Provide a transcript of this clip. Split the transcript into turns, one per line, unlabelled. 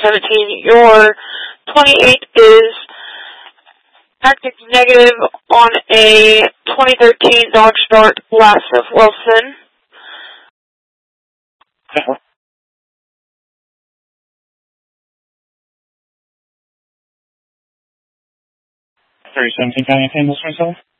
17. Your 28 is active negative on a 2013 Dodge Dart Glass of Wilson.
3017 County 10, this myself.